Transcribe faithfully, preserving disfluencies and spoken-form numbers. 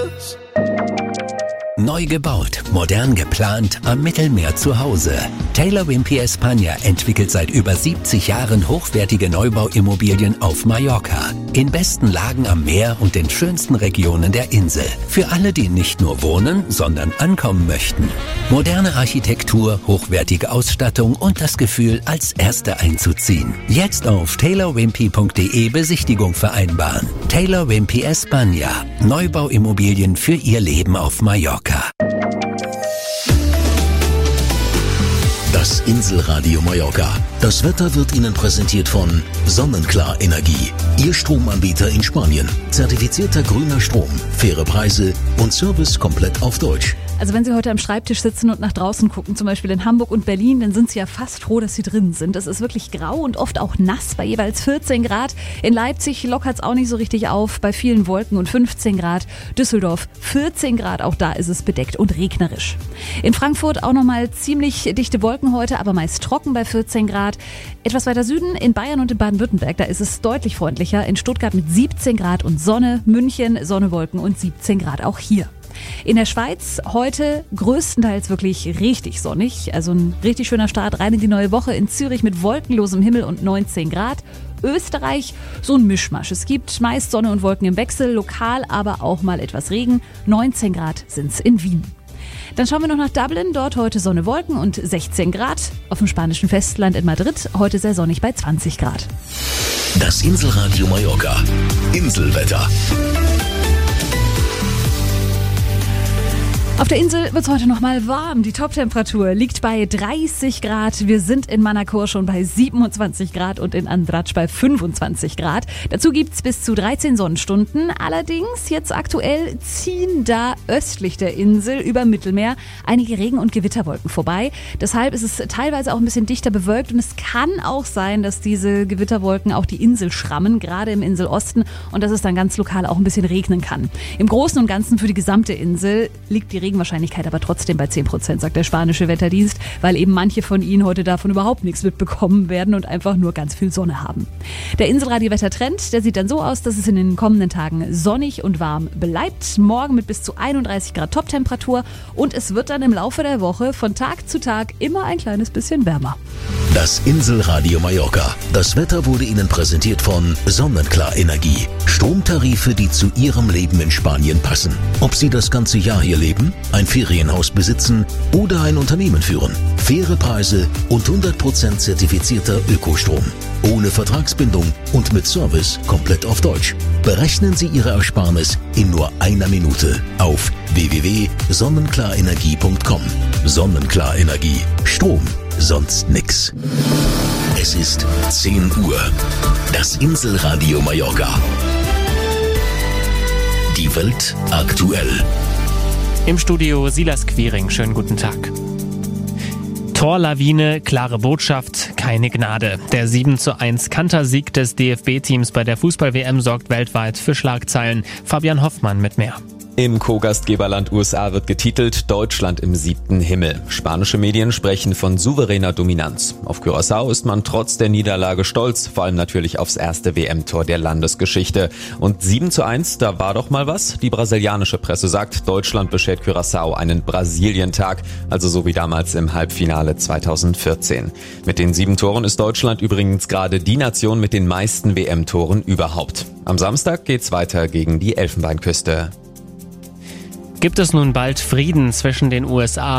Schulz. Neu gebaut, modern geplant, am Mittelmeer zu Hause. Taylor Wimpey España entwickelt seit über siebzig Jahren hochwertige Neubauimmobilien auf Mallorca. In besten Lagen am Meer und den schönsten Regionen der Insel. Für alle, die nicht nur wohnen, sondern ankommen möchten. Moderne Architektur, hochwertige Ausstattung und das Gefühl, als Erste einzuziehen. Jetzt auf taylor wimpey punkt de Besichtigung vereinbaren. Taylor Wimpey España. Neubauimmobilien für Ihr Leben auf Mallorca. Das Inselradio Mallorca. Das Wetter wird Ihnen präsentiert von Sonnenklar Energie. Ihr Stromanbieter in Spanien. Zertifizierter grüner Strom, faire Preise und Service komplett auf Deutsch. Also wenn Sie heute am Schreibtisch sitzen und nach draußen gucken, zum Beispiel in Hamburg und Berlin, dann sind Sie ja fast froh, dass Sie drin sind. Es ist wirklich grau und oft auch nass bei jeweils vierzehn Grad. In Leipzig lockert es auch nicht so richtig auf, bei vielen Wolken und fünfzehn Grad. Düsseldorf vierzehn Grad, auch da ist es bedeckt und regnerisch. In Frankfurt auch nochmal ziemlich dichte Wolken heute, aber meist trocken bei vierzehn Grad. Etwas weiter Süden, in Bayern und in Baden-Württemberg, da ist es deutlich freundlicher. In Stuttgart mit siebzehn Grad und Sonne, München, Sonne, Wolken und siebzehn Grad auch hier. In der Schweiz heute größtenteils wirklich richtig sonnig, also ein richtig schöner Start rein in die neue Woche. In Zürich mit wolkenlosem Himmel und neunzehn Grad. Österreich so ein Mischmasch. Es gibt meist Sonne und Wolken im Wechsel, lokal aber auch mal etwas Regen. neunzehn Grad sind's in Wien. Dann schauen wir noch nach Dublin, dort heute Sonne, Wolken und sechzehn Grad. Auf dem spanischen Festland in Madrid heute sehr sonnig bei zwanzig Grad. Das Inselradio Mallorca. Inselwetter. Auf der Insel wird es heute noch mal warm. Die Toptemperatur liegt bei dreißig Grad. Wir sind in Manacor schon bei siebenundzwanzig Grad und in Andratx bei fünfundzwanzig Grad. Dazu gibt's bis zu dreizehn Sonnenstunden. Allerdings jetzt aktuell ziehen da östlich der Insel über Mittelmeer einige Regen- und Gewitterwolken vorbei. Deshalb ist es teilweise auch ein bisschen dichter bewölkt und es kann auch sein, dass diese Gewitterwolken auch die Insel schrammen, gerade im Inselosten, und dass es dann ganz lokal auch ein bisschen regnen kann. Im Großen und Ganzen für die gesamte Insel liegt die Regenwahrscheinlichkeit aber trotzdem bei zehn Prozent, sagt der spanische Wetterdienst, weil eben manche von Ihnen heute davon überhaupt nichts mitbekommen werden und einfach nur ganz viel Sonne haben. Der Inselradio-Wettertrend, der sieht dann so aus, dass es in den kommenden Tagen sonnig und warm bleibt. Morgen mit bis zu einunddreißig Grad Toptemperatur und es wird dann im Laufe der Woche von Tag zu Tag immer ein kleines bisschen wärmer. Das Inselradio Mallorca. Das Wetter wurde Ihnen präsentiert von Sonnenklar Energie. Stromtarife, die zu Ihrem Leben in Spanien passen. Ob Sie das ganze Jahr hier leben, ein Ferienhaus besitzen oder ein Unternehmen führen. Faire Preise und hundert Prozent zertifizierter Ökostrom. Ohne Vertragsbindung und mit Service komplett auf Deutsch. Berechnen Sie Ihre Ersparnis in nur einer Minute auf w w w punkt sonnenklarenergie punkt com. Sonnenklar Energie. Strom. Sonst nix. Es ist zehn Uhr. Das Inselradio Mallorca. Die Welt aktuell. Im Studio Silas Quiring. Schönen guten Tag. Torlawine, klare Botschaft, keine Gnade. Der sieben zu eins Kantersieg des D F B-Teams bei der Fußball-W M sorgt weltweit für Schlagzeilen. Fabian Hoffmann mit mehr. Im Co-Gastgeberland U S A wird getitelt Deutschland im siebten Himmel. Spanische Medien sprechen von souveräner Dominanz. Auf Curaçao ist man trotz der Niederlage stolz, vor allem natürlich aufs erste W M-Tor der Landesgeschichte. Und sieben zu eins, da war doch mal was. Die brasilianische Presse sagt, Deutschland beschert Curaçao einen Brasilientag, also so wie damals im Halbfinale zweitausendvierzehn. Mit den sieben Toren ist Deutschland übrigens gerade die Nation mit den meisten W M-Toren überhaupt. Am Samstag geht's weiter gegen die Elfenbeinküste. Gibt es nun bald Frieden zwischen den U S A